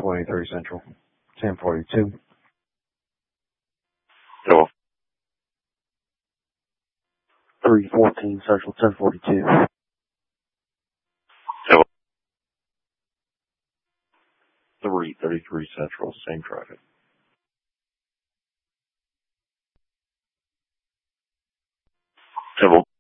1023 Central. 1042. Hello. 314 Central, 1042. Hello. 333 Central, same traffic. Hello.